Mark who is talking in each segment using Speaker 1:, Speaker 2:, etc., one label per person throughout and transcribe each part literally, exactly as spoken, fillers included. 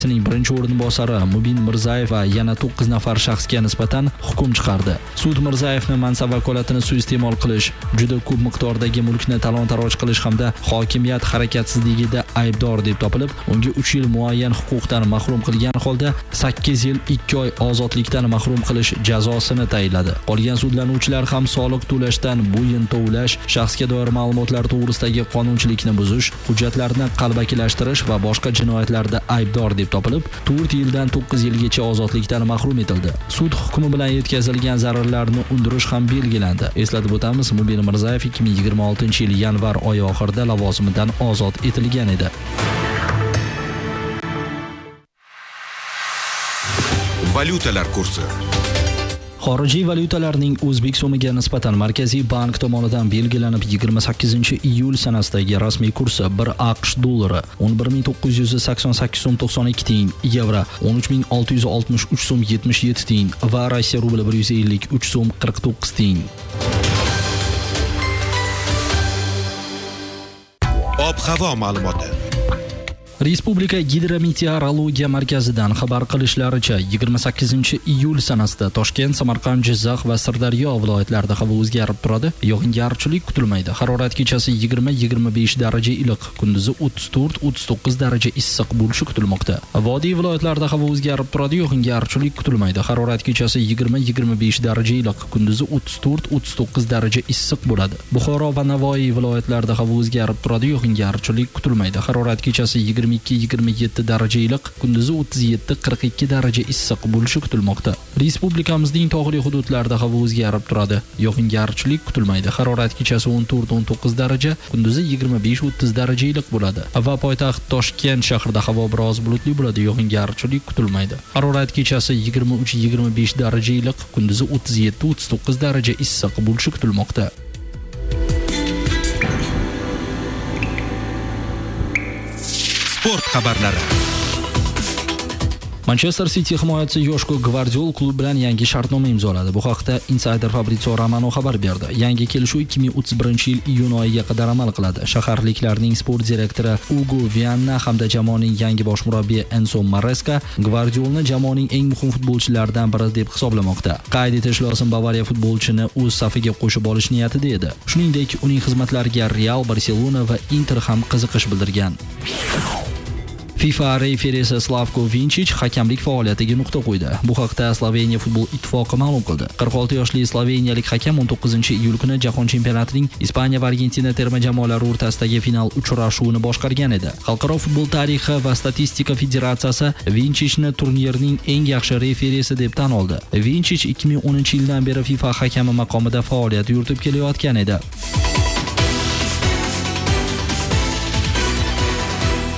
Speaker 1: Ning birinchi o'rinbosari Mubin Mirzayev va yana to'qqiz nafar shaxsga nisbatan hukm chiqardi. Sud Mirzayevni mansab vakolatini suiiste'mol qilish, juda ko'p miqdordagi mulkni talon-taroj qilish hamda hokimiyat harakatsizligida aybdor deb topilib, unga uch yil muayyan huquqdan mahrum qilgan holda sakkiz yil ikki oy ozodlikdan mahrum qilish jazosini tayinladi. Qolgan sudlanuvchilar ham soliq to'lashdan bo'yin tovlash, shaxsga doir ma'lumotlar to'g'risidagi qonunchilikni buzish, hujjatlarni qalbakilashtirish va boshqa jinoyatlarda aybdor deb topilib, to'rt yildan to'qqiz yilgacha ozodlikdan mahrum etildi. Sud hukmi bilan yetkazilgan zararlarni undirish ham belgilandi. Eslatib o'tamiz, Mubin Mirzayev ikki ming yigirma oltinchi yil yanvar oyi oxirida lavozimidan ozod etilgan edi.
Speaker 2: Valyutalar kursi.
Speaker 1: Xorijiy valyutalarning o'zbek so'miga nisbatan Markaziy bank tomonidan belgilanib yigirma sakkizinchi iyul sanasidagi rasmiy kursi bir AQSh dollari o'n bir ming to'qqiz yuz sakson sakkiz so'm to'qson ikki tiyin, yevro o'n uch ming olti yuz oltmish uch so'm yetmish yetti tiyin va Rossiya rubli bir yuz ellik uch so'm qirq to'qqiz tiyin.
Speaker 2: Ob-havo ma'lumoti.
Speaker 1: Respublika Gidrometeorologiya markazidan xabar qilishlaricha, yigirma sakkizinchi iyul sanasida Toshkent, Samarqand, Jizzax va Sirdaryo viloyatlarida havo o'zgarib turadi. Yog'ingarchilik kutilmaydi. Harorat kechasi yigirma yigirma besh daraja iliq, kunduzi o'ttiz to'rt o'ttiz to'qqiz daraja issiq bo'lishi kutilmoqda. Vodiy viloyatlarida havo o'zgarib turadi. Yog'ingarchilik kutilmaydi. Harorat kechasi yigirma yigirma besh daraja iliq, kunduzi o'ttiz to'rt o'ttiz to'qqiz daraja issiq bo'ladi. Buxoro va Navoiy viloyatlarida havo o'zgarib turadi. Yog'ingarchilik kutilmaydi. Harorat kechasi yigirma ikki yigirma yetti daraja iliq, kunduzi o'ttiz yetti qirq ikki daraja issiq bo'lishi kutilmoqda. Respublikamizning tog'li hududlarida havo o'zgarib turadi. Yog'ingarchilik kutilmaydi. Harorat kechasi o'n to'rt o'n to'qqiz daraja, kunduzi yigirma besh o'ttiz daraja iliq bo'ladi. Va poytaxt Toshkent shahrida havo biroz bulutli bo'ladi. Yog'ingarchilik kutilmaydi. Harorat kechasi yigirma uch yigirma besh daraja iliq, kunduzi o'ttiz yetti o'ttiz to'qqiz daraja issiq bo'lishi kutilmoqda.
Speaker 2: Sport xabarlari.
Speaker 1: Manchester City himoyachisi Yoshko Gvardiol klub bilan yangi shartnoma imzoladi. Bu haqda Insider Fabrizio Romano xabar berdi. Yangi kelishuv ikki ming o'ttiz birinchi yil iyun oyiga qadar amal qiladi. Shaharliklarning sport direktori Ugo Vianna hamda jamoaning yangi bosh murabbiyi Enzo Maresca Gvardiolni jamoaning eng muhim futbolchilaridan biri deb hisoblamoqda. Qayd etish lozim, Bavariya futbolchini o'z safiga qo'shib olish niyatida edi. Shuningdek, uning xizmatlariga Real, Barselona va Inter ham qiziqish bildirgan. FIFA referisi Slavko Vinčić hakamlik faoliyatiga nuqta qo'ydi. Bu haqda Sloveniya futbol ittifoqi ma'lum qildi. qirq olti yoshli sloveniyalik hakam o'n to'qqizinchi iyul kuni Jahon chempionatining Ispaniya va Argentina terma jamoalari o'rtasidagi final uchrashuvini boshqargan edi. Xalqaro futbol tarixi va statistika federatsiyasi Vinčićni turnirning eng yaxshi referisi deb tan oldi. Vinčić ikki ming o'ninchi yildan beri FIFA hakami maqomida faoliyat yuritib kelayotgan edi.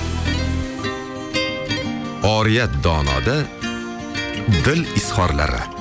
Speaker 2: Oriyat donoda dil izhorlari.